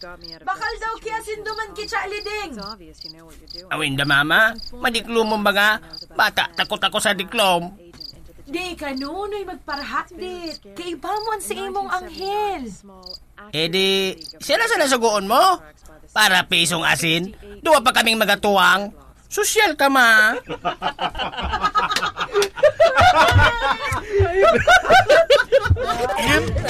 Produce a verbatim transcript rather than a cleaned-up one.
Bakal daw kaya sinduman ki Liding. Awin da mama, madiklom mo ba nga? Bata, takot ako sa diklom. Di ka nunoy magparhak dit. Kaibamon si imong anghel. Eh di, sila sa nasugoon mo? Para pisong asin, duwa pa kaming magatuwang. Sosyal ka ma. M